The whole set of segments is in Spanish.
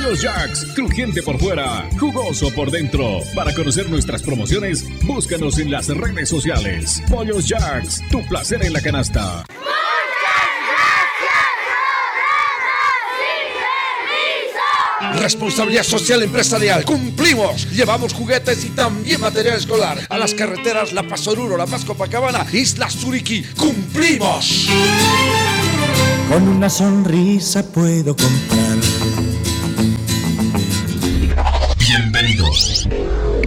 Pollos Jacks, crujiente por fuera, jugoso por dentro. Para conocer nuestras promociones, búscanos en las redes sociales. Pollos Jacks, tu placer en la canasta. Responsabilidad social empresarial. Cumplimos. Llevamos juguetes y también material escolar a las carreteras La Paz Oruro, La Paz Copacabana, Isla Suriquí. ¡Cumplimos! Con una sonrisa puedo comprar. Bienvenidos.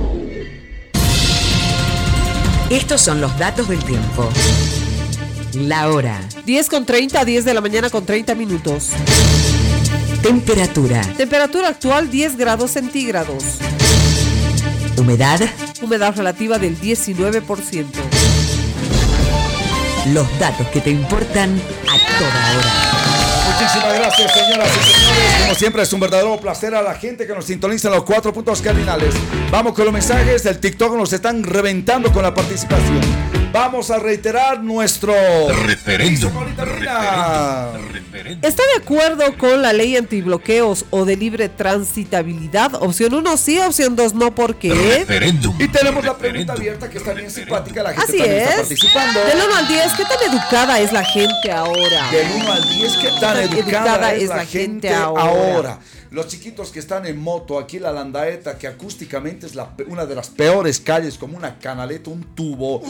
Estos son los datos del tiempo. La hora. 10:30, 10 de la mañana con 30 minutos. Temperatura. Temperatura actual 10 grados centígrados. Humedad. Humedad relativa del 19%. Los datos que te importan a toda hora. Muchísimas gracias, señoras y señores. Como siempre, es un verdadero placer a la gente que nos sintoniza en los 4 puntos cardinales. Vamos con los mensajes. El TikTok nos están reventando con la participación. Vamos a reiterar nuestro referéndum. ¿Está de acuerdo con la ley antibloqueos o de libre transitabilidad? Opción 1 sí, opción 2 no, ¿por qué? Referéndum. Y tenemos la pregunta abierta que está bien simpática. La gente Así también es. está participando. Del 1 al 10, ¿qué tan educada es la gente ahora? Del 1 al 10, ¿qué tan educada es la gente ahora? Los chiquitos que están en moto, aquí la Landaeta, que acústicamente es una de las peores calles, como una canaleta, un tubo.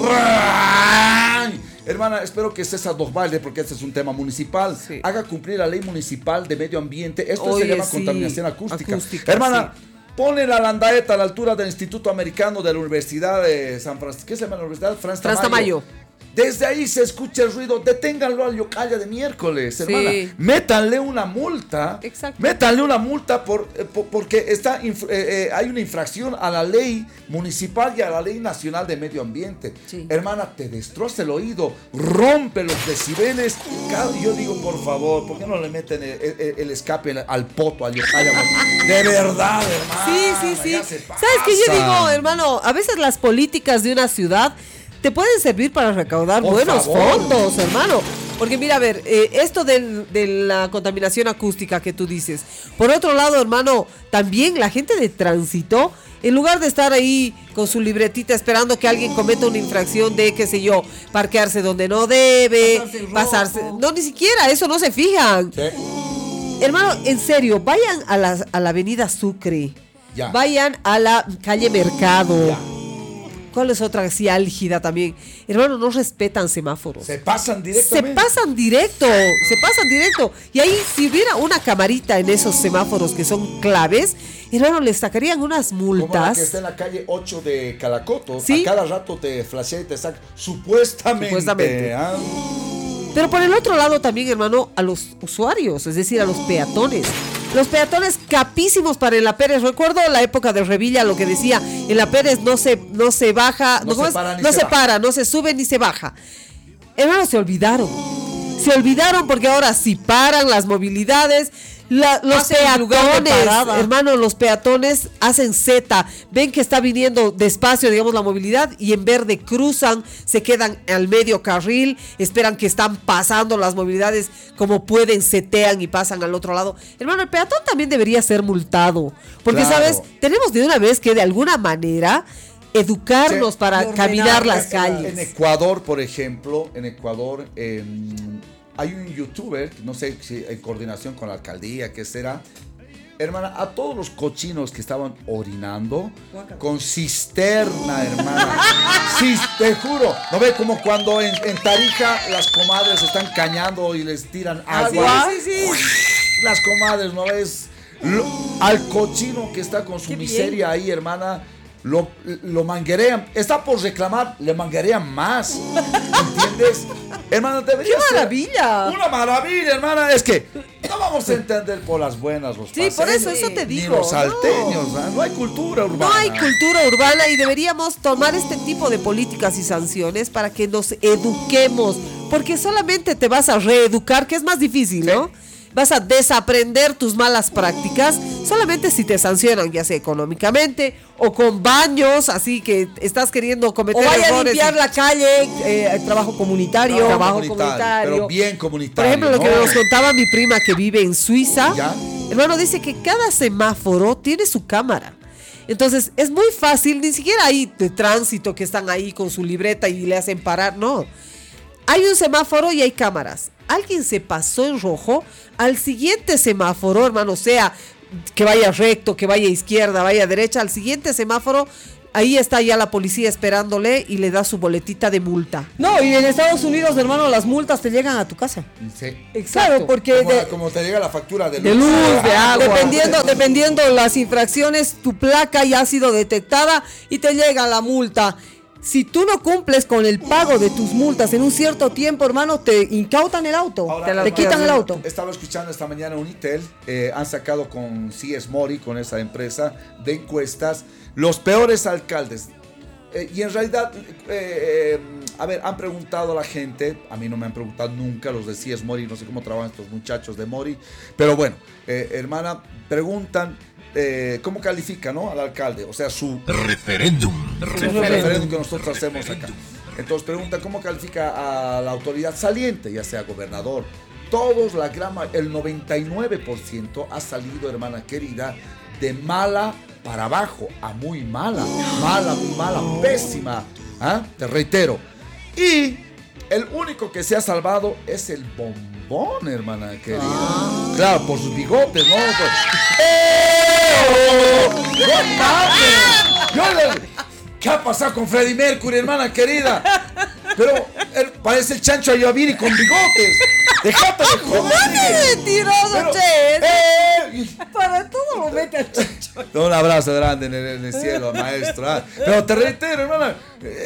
Hermana, espero que César nos valde, porque este es un tema municipal. Sí. Haga cumplir la ley municipal de medio ambiente. Esto Oye, se llama sí. contaminación acústica. Sí. Hermana, pone la Landaeta a la altura del Instituto Americano de la Universidad de San Francisco. ¿Qué se llama la universidad? Franz Tamayo. Desde ahí se escucha el ruido. Deténganlo al Yocaya de miércoles, hermana. Sí. Métanle una multa. Exacto. Métanle una multa porque hay una infracción a la ley municipal y a la ley nacional de medio ambiente. Sí. Hermana, te destroza el oído, rompe los decibeles. Yo digo, por favor, ¿por qué no le meten el escape al poto, al Yocaya? De verdad, hermana. Sí. ya se pasa. ¿Sabes qué yo digo, hermano? A veces las políticas de una ciudad te pueden servir para recaudar Por buenos favor. fondos, hermano. Porque mira, a ver, esto de la contaminación acústica que tú dices. Por otro lado, hermano, también la gente de tránsito, en lugar de estar ahí con su libretita esperando que alguien cometa una infracción de, qué sé yo, parquearse donde no debe, pasarse. No, ni siquiera, eso no se fijan. Sí. Hermano, en serio, vayan a la avenida Sucre. Ya. Vayan a la calle Mercado. Ya. ¿Cuál es otra así álgida también? Hermano, no respetan semáforos. Se pasan directamente. Se pasan directo. Y ahí, si hubiera una camarita en esos semáforos que son claves, hermano, les sacarían unas Como la multas. que está en la calle 8 de Calacoto. Sí. A cada rato te flashea y te saca. Supuestamente. ¿Ah? Pero por el otro lado también, hermano, a los usuarios, es decir, a los peatones. Los peatones capísimos para en la Pérez. Recuerdo la época de Revilla, lo que decía, en la Pérez no se baja, No se para ni se baja. para, no se sube ni se baja. Hermano, se olvidaron porque ahora sí paran las movilidades. Los Hacen lugar de peatones, parada. hermano, los peatones hacen Z, ven que está viniendo despacio, digamos, la movilidad, y en verde cruzan, se quedan al medio carril, esperan que están pasando las movilidades como pueden, setean y pasan al otro lado. Hermano, el peatón también debería ser multado, porque, Claro. ¿sabes? Tenemos de una vez que de alguna manera educarnos Sí, para ordenar caminar las En calles. Ecuador, por ejemplo, hay un youtuber, no sé si en coordinación con la alcaldía, ¿qué será? Hermana, a todos los cochinos que estaban orinando con cisterna, hermana. Sí, te juro. ¿No ve como cuando en Tarija las comadres están cañando y les tiran agua? Sí. Las comadres, ¿no ves? Al cochino que está con su Qué miseria ahí, hermana, lo manguerean. Está por reclamar, le manguerean más. ¿Entiendes? Hermana, debería ¡Qué ser maravilla! una maravilla, hermana. Es que no vamos a entender por las buenas los Sí, por paseños, eso te ni digo, los salteños. No hay cultura urbana. No hay cultura urbana y deberíamos tomar este tipo de políticas y sanciones para que nos eduquemos, porque solamente te vas a reeducar, que es más difícil, ¿no? Vas a desaprender tus malas prácticas solamente si te sancionan, ya sea económicamente o con baños, así que estás queriendo cometer O vaya a errores. limpiar la calle, trabajo comunitario. Trabajo comunitario. Pero bien comunitario. Por ejemplo, lo que ¿no? nos contaba mi prima que vive en Suiza, ¿Ya? hermano, dice que cada semáforo tiene su cámara. Entonces, es muy fácil, ni siquiera hay de tránsito que están ahí con su libreta y le hacen parar, no. Hay un semáforo y hay cámaras. Alguien se pasó en rojo al siguiente semáforo, hermano, sea que vaya recto, que vaya izquierda, vaya derecha, al siguiente semáforo, ahí está ya la policía esperándole y le da su boletita de multa. No, y en Estados Unidos, hermano, las multas te llegan a tu casa. Sí. Claro, porque Como te llega la factura de luz. de luz, de agua. Dependiendo Dependiendo las infracciones, tu placa ya ha sido detectada y te llega la multa. Si tú no cumples con el pago de tus multas en un cierto tiempo, hermano, te incautan el auto, Ahora, te quitan el auto. Estaba escuchando esta mañana Unitel, han sacado con CS Mori, con esa empresa de encuestas, los peores alcaldes. Y en realidad, a ver, han preguntado a la gente, a mí no me han preguntado nunca los de CS Mori, no sé cómo trabajan estos muchachos de Mori, pero bueno, hermana, preguntan cómo califica, ¿no?, al alcalde, o sea, su referéndum que nosotros hacemos acá. Entonces pregunta cómo califica a la autoridad saliente, ya sea gobernador. Todos, el 99% ha salido, hermana querida, de mala para abajo a muy mala, muy mala, pésima. ¿Ah? Te reitero. Y el único que se ha salvado es el Bombón, hermana querida. Claro, por sus bigotes, ¿no? ¿Qué ha pasado con Freddie Mercury, hermana querida? Pero él parece el Chancho Ayaviri con bigotes. Déjate de joder. ¡Qué mentiroso, che! Para todo lo mete al Chancho. Un abrazo grande en el cielo, maestro. Pero te reitero, hermana,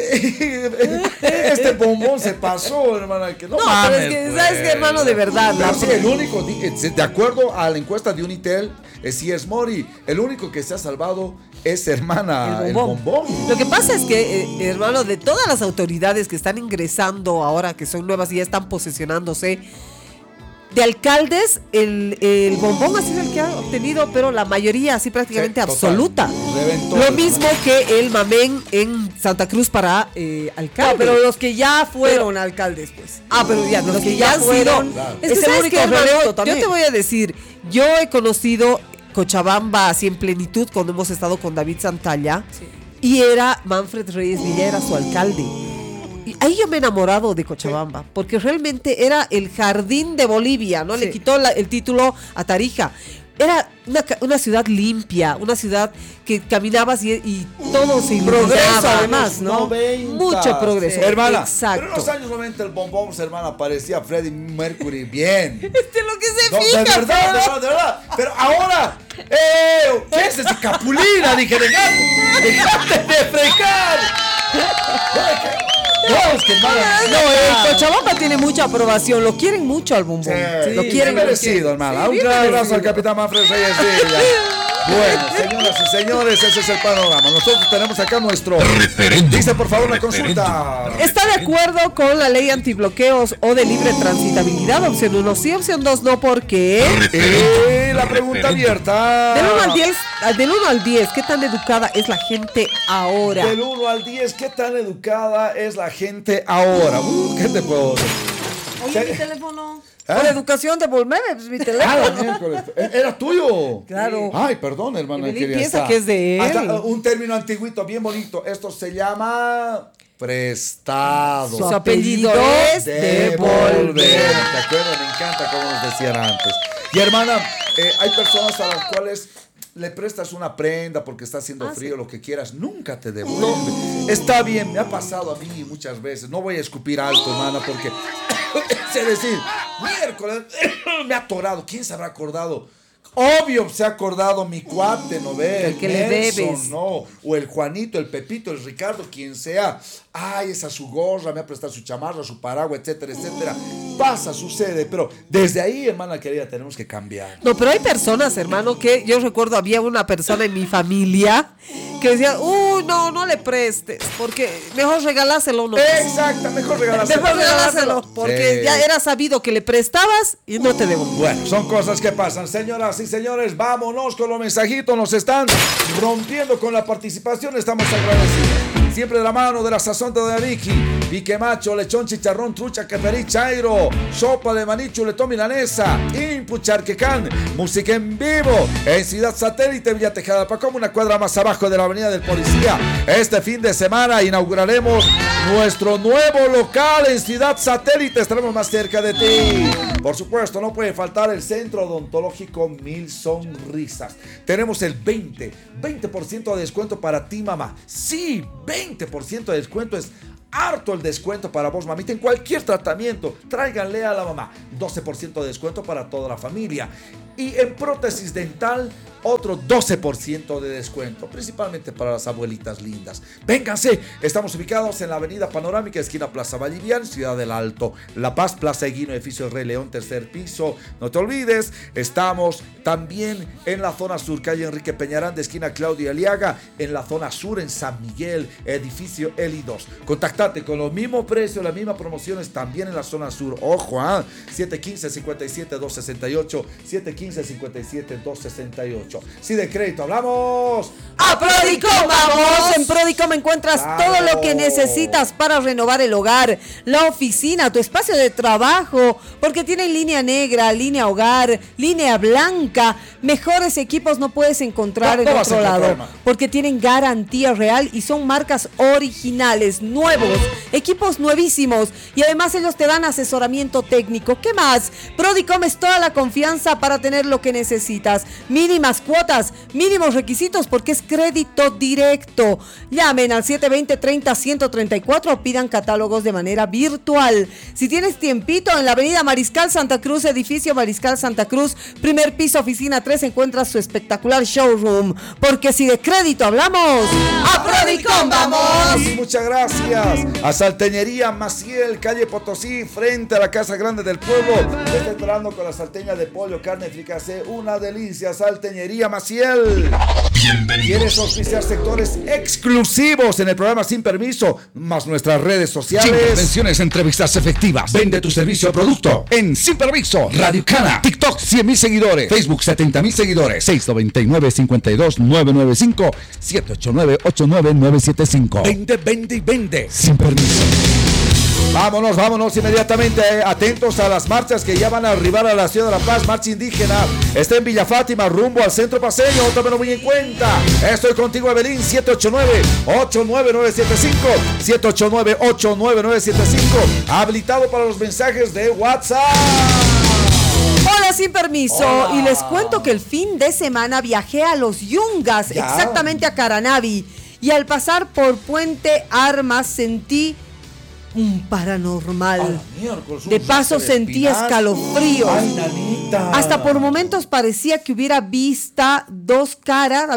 este Bombón se pasó, hermana. Que no mames, pero es que, ¿sabes qué, hermano? De verdad. Pero sí, el único, de acuerdo a la encuesta de Unitel, CS Mori, el único que se ha salvado es, hermana, el Bombón. Lo que pasa es que, hermano, de todas las autoridades que están ingresando ahora, que son nuevas y ya están posesionándose, de alcaldes, el Bombón ha sido el que ha obtenido, pero la mayoría, así prácticamente sí, absoluta. Reventó, lo mismo que el Mamén en Santa Cruz para alcalde. No, pero los que ya fueron alcaldes, pues. Pero ya, los que ya han fueron, sido. claro. Es que, Es el ¿sabes único qué, hermano? reelecto también. Yo te voy a decir, yo he conocido Cochabamba así en plenitud cuando hemos estado con David Santalla, y era Manfred Reyes Villa, era su alcalde. Y ahí yo me he enamorado de Cochabamba, porque realmente era el jardín de Bolivia, ¿no? Sí. Le quitó el título a Tarija. Era una ciudad limpia, una ciudad que caminabas y todo se iluminaba. Progreso, además, ¿no? 90. Mucho progreso. Sí. Hermana, exacto. pero en los años 90 el Bombón, hermana, parecía Freddie Mercury bien. Lo que se No, fija, de verdad. Pero ahora, ¿qué es ese capulina? Dije, dejate de fregar. No, es que hermana. Cochabamba tiene mucha aprobación, lo quieren mucho al Bombón. Sí, Lo quieren merecido, hermana. Sí, Un bien gran abrazo merecido. al capitán Manfred Reyes Villa. Bueno, señoras y señores, ese es el panorama. Nosotros tenemos acá nuestro referéndum. Dice, por favor, la consulta. ¿Está de acuerdo con la ley antibloqueos o de libre transitabilidad? Opción 1 sí, opción 2 no, ¿por qué? La pregunta abierta. Del 1 al 10, ¿qué tan educada es la gente ahora? Del 1 al 10, ¿qué tan educada es la gente ahora? ¿Qué te puedo decir? Oye, mi teléfono. ¿Ah? Por educación, devolveme mi teléfono. La miércoles. ¿Era tuyo? Claro. Ay, perdón, hermana. Evelyn piensa que es de él. Hasta, un término antiguito, bien bonito. Esto se llama prestado. Su apellido es devolver. ¿Te acuerdas? Me encanta como nos decían antes. Y hermana, hay personas a las cuales le prestas una prenda porque está haciendo frío, lo que quieras, nunca te devuelve. Está bien, me ha pasado a mí muchas veces. No voy a escupir alto, hermana, porque es decir, miércoles me ha atorado. ¿Quién se habrá acordado? Obvio se ha acordado mi cuate, ¿no ves? El que le debes. No, o el Juanito, el Pepito, el Ricardo, quien sea. Ay, esa su gorra, me ha prestado su chamarra, su paraguas, etcétera, etcétera. Pasa, sucede, pero desde ahí, hermana querida, tenemos que cambiar. No, pero hay personas, hermano, que yo recuerdo, había una persona en mi familia que decía, no le prestes, porque mejor regaláselo, ¿no? Exacto, mejor regalárselo. Mejor regaláselo, porque Sí. ya era sabido que le prestabas y no te devolvió. Bueno, son cosas que pasan. Señoras y señores, vámonos con los mensajitos. Nos están rompiendo con la participación. Estamos agradecidos. Siempre de la mano de la sazón de Vicky. pique macho, lechón, chicharrón, trucha, caperí, chairo, sopa de maní, chuletón milanesa, input, charquecán, música en vivo, en Ciudad Satélite, Villa Tejada, Pacoma, una cuadra más abajo de la Avenida del Policía. Este fin de semana inauguraremos nuestro nuevo local en Ciudad Satélite, estaremos más cerca de ti. Por supuesto, no puede faltar el Centro Odontológico Mil Sonrisas. Tenemos el 20% de descuento para ti, mamá. Sí, 20% de descuento es harto el descuento para vos, mamita, en cualquier tratamiento. Tráiganle a la mamá. 12% de descuento para toda la familia. Y en prótesis dental, otro 12% de descuento, principalmente para las abuelitas lindas. Vénganse, estamos ubicados en la avenida Panorámica, esquina Plaza Vallivian, Ciudad del Alto, La Paz, Plaza Eguino, edificio Rey León, tercer piso. No te olvides, estamos también en la zona sur, calle Enrique Peñaranda, esquina Claudia Aliaga, en la zona sur, en San Miguel, edificio Eli 2. Contactate con los mismos precios, las mismas promociones también en la zona sur. Ojo, 715-57-268, 715-57-268. Si de crédito hablamos, ¡a Prodicom vamos! En Prodicom encuentras todo lo que necesitas para renovar el hogar, la oficina, tu espacio de trabajo, porque tienen línea negra, línea hogar, línea blanca. Mejores equipos no puedes encontrar en otro lado, porque tienen garantía real y son marcas originales, nuevos, equipos nuevísimos, y además ellos te dan asesoramiento técnico. ¿Qué más? Prodicom es toda la confianza para tener lo que necesitas. Mínimas cuotas, mínimos requisitos, porque es crédito directo. Llamen al 720-30-134 o pidan catálogos de manera virtual. Si tienes tiempito, en la avenida Mariscal Santa Cruz, edificio Mariscal Santa Cruz, primer piso, oficina 3, encuentras su espectacular showroom, porque si de crédito hablamos, ¡a Prodicom vamos! Y muchas gracias a Salteñería Maciel, calle Potosí, frente a la Casa Grande del Pueblo. Te está esperando con la salteña de pollo, carne fricasé, una delicia. Salteñería Maciel. Bienvenidos. ¿Quieres auspiciar sectores exclusivos en el programa Sin Permiso, más nuestras redes sociales? Intervenciones, entrevistas efectivas. Vende tu servicio o producto en Sin Permiso, Radio Cana, TikTok 100,000 seguidores, Facebook 70,000 seguidores, 699-52-995, 789-89975. Vende, vende y vende. Sin Permiso. Vámonos inmediatamente, atentos a las marchas que ya van a arribar a la ciudad de La Paz. Marcha indígena está en Villa Fátima, rumbo al centro paseño, tómelo muy en cuenta. Estoy contigo, Evelyn, 789-89975, 789-89975, habilitado para los mensajes de WhatsApp. Hola, Sin Permiso. Hola. Y les cuento que el fin de semana viajé a Los Yungas, exactamente a Caranavi, y al pasar por Puente Armas sentí un paranormal. De paso sentí escalofríos. Hasta por momentos parecía que hubiera visto dos caras,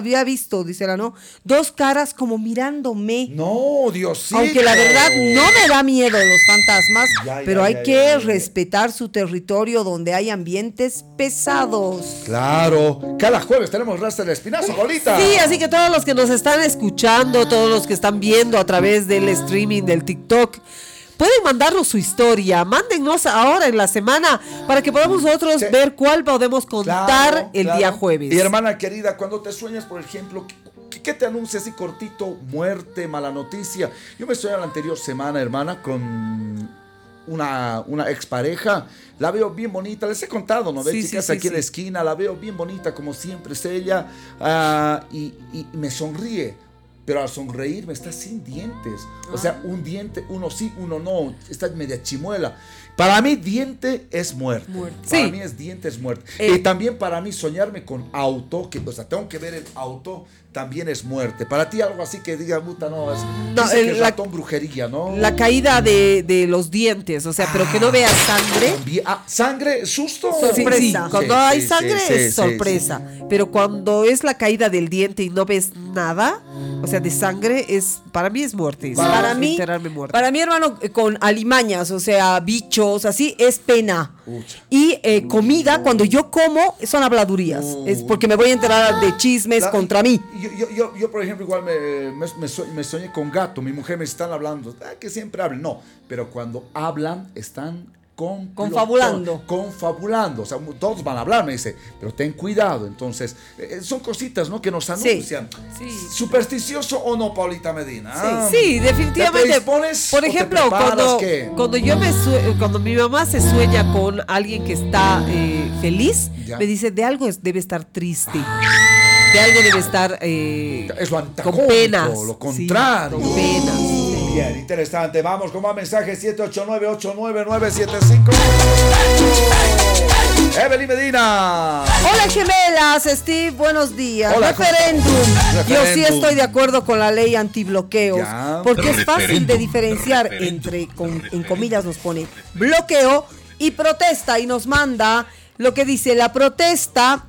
dos caras como mirándome. No, Diosito. Aunque la verdad no me da miedo los fantasmas, pero hay que respetar su territorio donde hay ambientes pesados. Claro, cada jueves tenemos Raza del Espinazo, bolita. Sí, así que todos los que nos están escuchando, todos los que están viendo a través del streaming del TikTok, pueden mandarnos su historia, mándennos ahora en la semana para que podamos nosotros ver cuál podemos contar el día jueves. Y hermana querida, cuando te sueñas, por ejemplo, ¿qué te anuncia así cortito? Muerte, mala noticia. Yo me soñé la anterior semana, hermana, con una expareja. La veo bien bonita, les he contado, ¿no? Sí, chicas, aquí en la esquina, la veo bien bonita, como siempre es ella, y me sonríe. Pero al sonreír me está sin dientes. O sea, un diente, uno sí, uno no. Está media chimuela. Para mí, diente es muerte. Para mí, diente es muerte. Y también para mí, soñarme con auto, o sea, tengo que ver el auto, también es muerte. Para ti, algo así que diga, puta, no, es ratón brujería, ¿no? La caída de los dientes, o sea, pero que no veas sangre. ¿Sangre? ¿Susto? Sorpresa. Sí, cuando hay sangre es sorpresa. Pero cuando es la caída del diente y no ves nada, o sea, de sangre, para mí es muerte. Para mí, hermano, con alimañas, o sea, bichos, así, es pena. Y comida, cuando yo como, son habladurías. Es porque me voy a enterar de chismes contra mí. Yo, por ejemplo, igual me soñé con gato. Mi mujer me están hablando. Que siempre hablan. No, pero cuando hablan, están Confabulando. Confabulando. O sea, todos van a hablar, me dice, pero ten cuidado. Entonces, son cositas, ¿no? Que nos anuncian. Sí. ¿Supersticioso o no, Paulita Medina? Sí, definitivamente. Por ejemplo, cuando mi mamá se sueña con alguien que está feliz, me dice, de algo debe estar triste. De algo debe estar es lo antagónico, con penas. Lo contrario. Sí, con penas. Bien, interesante. Vamos con más mensajes. 789-89975. Evelyn Medina. Hola, gemelas. Steve, buenos días. Hola, Referéndum. Yo sí Referéndum. estoy de acuerdo con la ley antibloqueos. Ya. Porque es fácil de diferenciar entre, en comillas nos pone, bloqueo y protesta. Y nos manda lo que dice la protesta,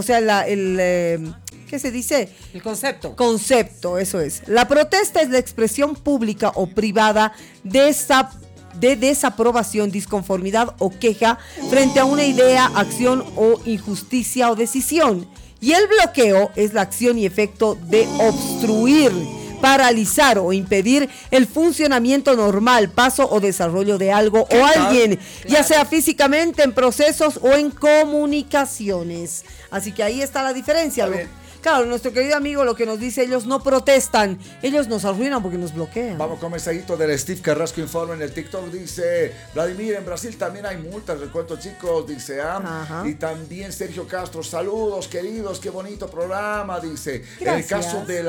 ¿qué se dice? El concepto. Concepto, eso es. La protesta es la expresión pública o privada de desaprobación, disconformidad o queja frente a una idea, acción o injusticia o decisión. Y el bloqueo es la acción y efecto de obstruir, paralizar o impedir el funcionamiento normal, paso o desarrollo de algo o alguien, ya sea físicamente, en procesos o en comunicaciones. Así que ahí está la diferencia. Claro, nuestro querido amigo lo que nos dice, ellos no protestan, ellos nos arruinan porque nos bloquean. Vamos con mensajito del Steve Carrasco Informe en el TikTok. Dice, Vladimir, en Brasil también hay multas, recuento chicos, dice. Y también Sergio Castro, saludos queridos, qué bonito programa, dice. Gracias. En el caso de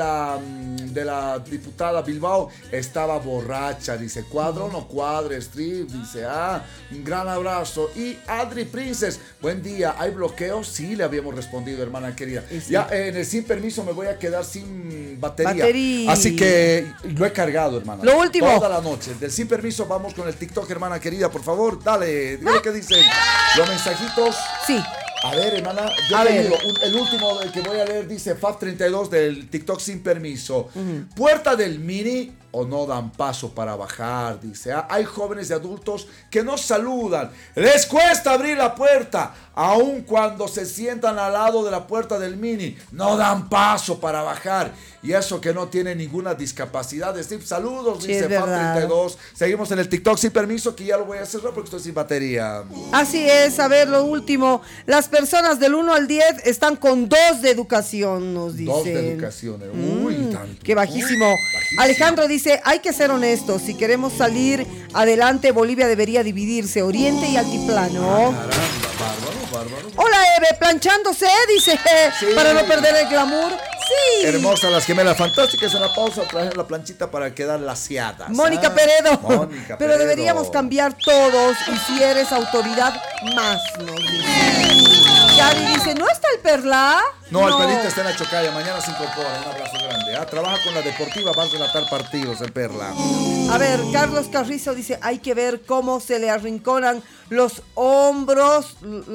la diputada Bilbao, estaba borracha, dice. Cuadro o no cuadre, Steve, dice. Un gran abrazo. Y Adri Princess, buen día, ¿hay bloqueos? Sí, le habíamos respondido, hermana querida. Sí. Ya en el sin permiso me voy a quedar sin batería. Así que lo he cargado, hermana. Lo último. Toda la noche. Del sin permiso vamos con el TikTok, hermana querida, por favor. Dale, dile qué dicen los mensajitos. Sí. A ver, hermana, yo te digo, el último del que voy a leer dice FAF32 del TikTok sin permiso. Puerta del Mini o no dan paso para bajar, dice. Hay jóvenes y adultos que no saludan. Les cuesta abrir la puerta, aun cuando se sientan al lado de la puerta del Mini. No dan paso para bajar. Y eso que no tiene ninguna discapacidad. Steve, saludos, sí, dice FAF32. Seguimos en el TikTok sin permiso, que ya lo voy a cerrar porque estoy sin batería. Así es, a ver, lo último. Las personas del 1 al 10 están con 2 de educación, nos dicen. 2 de educación. Uy, tanto. Qué bajísimo. Alejandro dice, hay que ser honestos. Si queremos salir adelante, Bolivia debería dividirse, oriente y altiplano. Caramba, bárbaro. Hola, Eve, planchándose, dice, sí, para no perder el glamour. Sí. Hermosas las gemelas fantásticas. En la pausa traje la planchita para quedar laciadas. Mónica Peredo. Mónica Pero Peredo. deberíamos cambiar todos. Y si eres autoridad, más nos dice. Yari dice, ¿no está el Perla? No, el Perlita está en la Chocaya. Mañana se incorpora. Un abrazo grande. Trabaja con la Deportiva. Va a relatar partidos, el Perla. A ver, Carlos Carrizo dice, hay que ver cómo se le arrinconan los hombros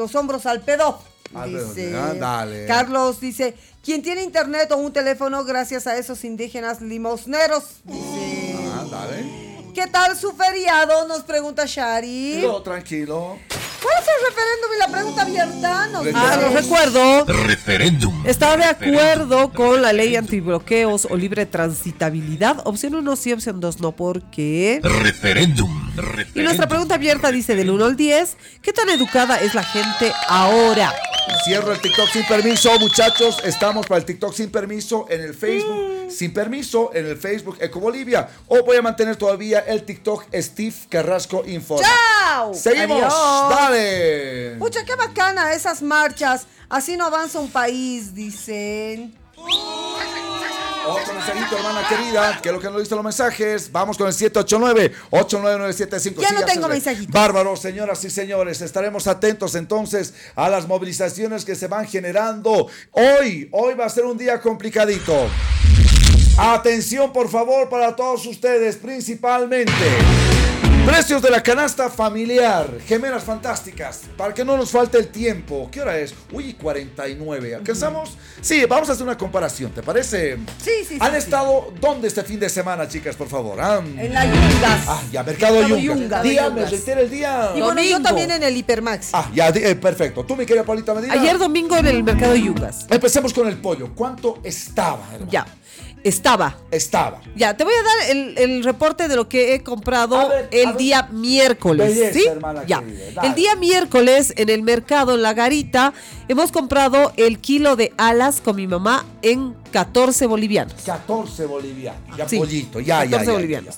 al pedo. Dice. Dale. Carlos dice, quien tiene internet o un teléfono gracias a esos indígenas limosneros. Dice. Dale. ¿Qué tal su feriado? Nos pregunta Shari. No, tranquilo. ¿Cuál es el referéndum y la pregunta abierta? Lo recuerdo. Referéndum. Está de acuerdo con la ley antibloqueos o libre transitabilidad. Opción 1 sí, opción 2 no, porque... Referéndum. Y nuestra pregunta abierta dice del 1 al 10, ¿qué tan educada es la gente ahora? Cierro el TikTok sin permiso, muchachos. Estamos para el TikTok sin permiso en el Facebook. Sin permiso en el Facebook Ecobolivia. O voy a mantener todavía el TikTok Steve Carrasco Informa. ¡Chao! Seguimos. Adiós. Dale. Pucha, qué bacana esas marchas. Así no avanza un país, dicen. Otro mensajito, hermana querida, que es lo que nos dicen los mensajes. Vamos con el 789-89975. Ya no tengo mensajito. Bárbaro, señoras y señores. Estaremos atentos entonces a las movilizaciones que se van generando. Hoy va a ser un día complicadito. Atención, por favor, para todos ustedes, principalmente. Precios de la canasta familiar, gemelas fantásticas, para que no nos falte el tiempo. ¿Qué hora es? Uy, 49. ¿Alcanzamos? Sí, vamos a hacer una comparación, ¿te parece? Sí. ¿Han estado dónde este fin de semana, chicas, por favor? En la Yungas. Ya, Mercado Yungas. Día, me reitera el día. Y bueno, yo también en el Hipermax. Ya, perfecto. ¿Tú, mi querida Paulita Medina? Ayer domingo en el mercado Yungas. Empecemos con el pollo. ¿Cuánto estaba, hermano? Ya. Estaba. Ya, te voy a dar el reporte de lo que he comprado el día miércoles. Belleza, ¿sí? hermana Ya. querida, dale. El día miércoles en el mercado, en la garita, hemos comprado el kilo de alas con mi mamá en 14 bolivianos. 14 bolivianos. Ya, Sí, pollito, ya. 14 bolivianos.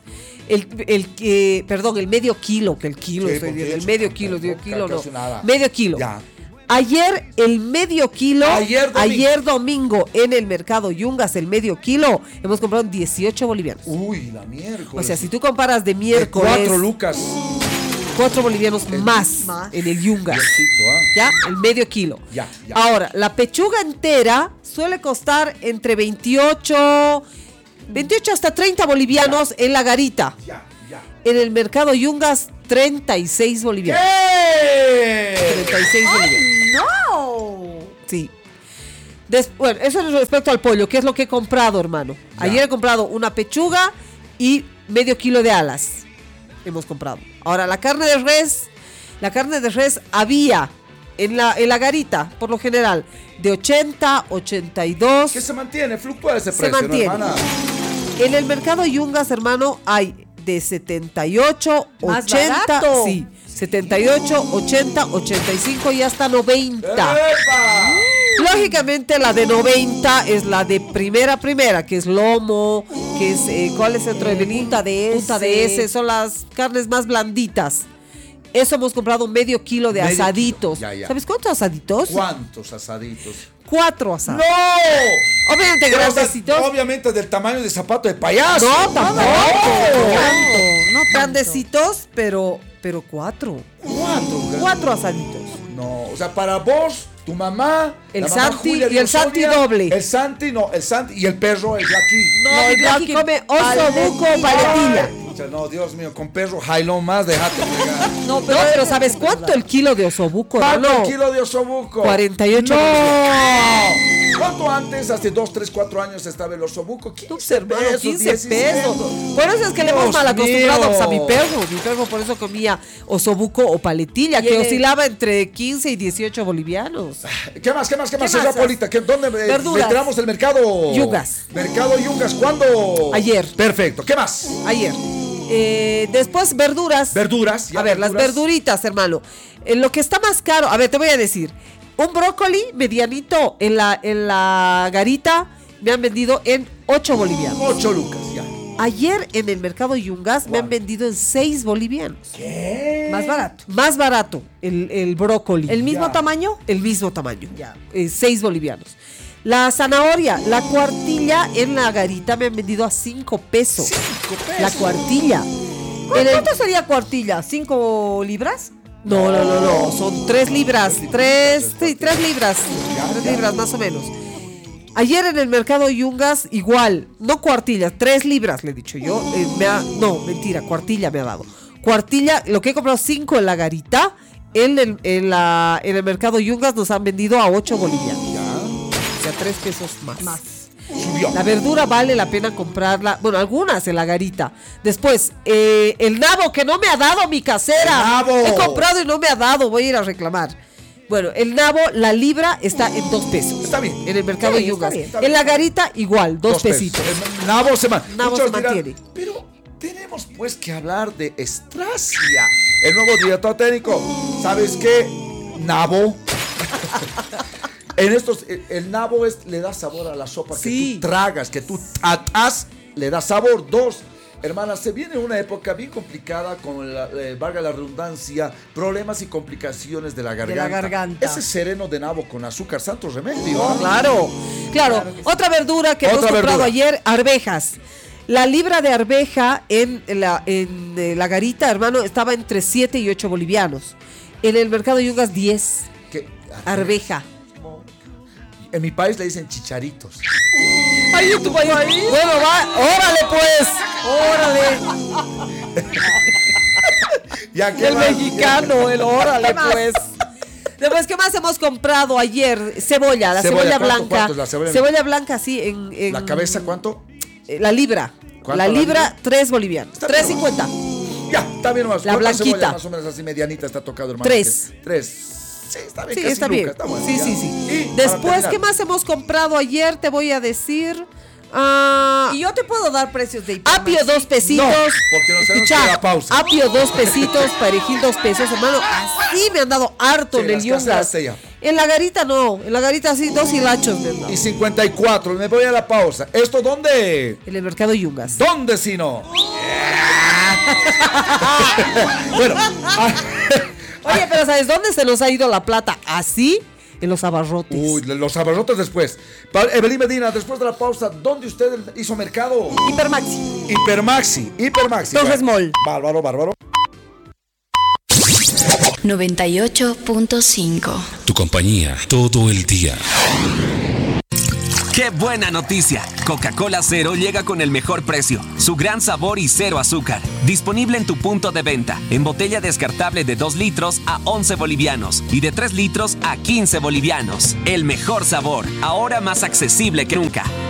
El medio kilo, que el kilo, Sí, estoy porque diciendo, el es- medio kilo, digo kilo no. casi nada. Medio kilo. Ya. Ayer el medio kilo, Ayer domingo en el mercado Yungas, el medio kilo, hemos comprado 18 bolivianos. Uy, la miércoles. O sea, si tú comparas de De miércoles, 4 lucas. 4 bolivianos más en el Yungas. Diosito, ¿ah? ¿Ya? El medio kilo. Ya. Ahora, la pechuga entera suele costar entre 28 hasta 30 bolivianos en la garita. Ya. En el mercado Yungas, 36 bolivianos. ¿Qué? 36 bolivianos. ¡No! Sí. Bueno, eso es respecto al pollo, que es lo que he comprado, hermano. Ya. Ayer he comprado una pechuga y medio kilo de alas. Hemos comprado. Ahora, la carne de res había en la garita, por lo general, de 80, 82. ¿Qué se mantiene? Fluctúa ese Se precio, mantiene. ¿no, hermana? En el mercado Yungas, hermano, hay de 78, Más 80, barato. sí, 78, 80, 85 y hasta 90. ¡Epa! Lógicamente la de 90 es la de primera, que es lomo, que es, ¿cuál es otro? Punta de Punta de ese, son las carnes más blanditas. Eso hemos comprado medio kilo de Medio asaditos. kilo, ya. ¿Sabes cuántos asaditos? ¿Cuántos asaditos? 4 asados. ¡No! Obviamente Pero, o sea, grandecitos. Obviamente del tamaño de zapato de payaso. No, tampoco. No tanto. Grandecitos, pero 4. ¿Cuánto? 4 asaditos. No, o sea, para vos, tu mamá, El la mamá Santi Julia y el Santi Diosonia, doble. El Santi y el perro, el Blackie. No, el Blackie come oso, buco, paletilla. O sea, no, Dios mío, con perro jailón más, déjate pegar. No, pero ¿sabes cuánto el kilo de osobuco? ¿Cuánto hermano? el kilo de osobuco? 48 ¡No! bolivianos. ¿Cuánto antes, hace 2, 3, 4 años estaba el osobuco? 15 Hermano, pesos, 15 16 pesos. Por eso es que le hemos Dios mal acostumbrado mío. a mi perro. Mi perro por eso comía osobuco o paletilla, Y que el- oscilaba entre 15 y 18 bolivianos. ¿Qué más? más? Señora Polita, ¿dónde Verduras. entramos el mercado? Yungas. Mercado Yungas, ¿cuándo? Ayer. Perfecto, ¿qué más? Ayer. Después verduras. Verduras. ya, A ver, las verduritas, hermano. Lo que está más caro, a ver, te voy a decir. Un brócoli medianito en la garita me han vendido en 8 bolivianos. 8 lucas, ya. Ayer en el mercado Yungas me han vendido en 6 bolivianos. ¿Qué? Más barato. Más barato el brócoli. ¿El mismo Ya. tamaño? El mismo tamaño. Ya. 6 bolivianos. La zanahoria, la cuartilla en la garita me han vendido a 5 pesos. 5 pesos. La cuartilla. En el- ¿Cuánto sería cuartilla? ¿5 libras? No. Son 3 libras. 3 libras. libras. Ya, 3 ya. libras más o menos. Ayer en el mercado Yungas, igual, no cuartillas, 3 libras le he dicho yo. No, mentira, cuartilla me ha dado. Cuartilla, lo que he comprado 5 en la garita, en el mercado Yungas nos han vendido a 8 bolivianos. Ya. O sea, 3 pesos más. Subió. La verdura vale la pena comprarla. Bueno, algunas en la garita. Después, el nabo que no me ha dado mi casera. El nabo. He comprado y no me ha dado. Voy a ir a reclamar. Bueno, el nabo, la libra está en 2 pesos. Está bien. En el mercado Sí, Yungas. está bien, está En bien. la garita, igual, 2 2 pesos. pesitos. El nabo se, Nabo Muchos se mantiene. Pero tenemos pues que hablar de Estracia, el nuevo director técnico. ¿Sabes qué? Nabo. En estos, el nabo le da sabor a la sopa Sí. que tú tragas, que tú atas, le da sabor. 2, hermanas, se viene una época bien complicada con, valga la redundancia, problemas y complicaciones de la garganta. garganta. Ese sereno de nabo con azúcar, santo remedio. Oh, ¿ah? Claro. Otra verdura que hemos Otra comprado verdura. ayer, arvejas. La libra de arveja en la garita, hermano, estaba entre 7 y 8 bolivianos. En el mercado Yungas, 10. ¿Qué? Arveja. En mi país le dicen chicharitos. Ahí en tu país. Bueno, va, órale pues. Ya que El mexicano, el órale pues. Después, ¿qué más hemos comprado ayer? Cebolla, la Cebolla, cebolla ¿cuánto blanca. es la cebolla? Cebolla blanca, sí, en ¿La cabeza cuánto? La libra. ¿Cuánto La la libra, libra? 3 bolivianos. Está 3.50. Ya, está bien más. La blanquita. Cebolla más o menos así medianita está tocado, hermano. 3. 3. Sí, está bien. Sí, casi está Luca, bien. está bueno, Sí. ya. Y, para Después, terminar, ¿qué más hemos comprado ayer? Te voy a decir. Y yo te puedo dar precios de Hipermaxi. Apio 2 pesitos. No, porque nos tenemos que ir a la pausa. Apio 2 pesitos, Perejil 2 pesos, hermano. Así me han dado harto Sí, en el las caseras Yungas. sí, ya. En la garita no, en la garita sí, 2 hilachos me han dado. Y 54, me voy a la pausa. ¿Esto dónde? En el mercado Yungas. ¿Dónde si no? Bueno, Oye, pero ¿sabes dónde se nos ha ido la plata? Así, en los abarrotes. uy, los abarrotes después. Evelyn Medina, después de la pausa, ¿dónde usted hizo mercado? Hipermaxi. Hipermaxi. Torres Mall. Bárbaro. 98.5. Tu compañía todo el día. ¡Qué buena noticia! Coca-Cola Cero llega con el mejor precio, su gran sabor y cero azúcar. Disponible en tu punto de venta, en botella descartable de 2 litros a 11 bolivianos y de 3 litros a 15 bolivianos. El mejor sabor, ahora más accesible que nunca.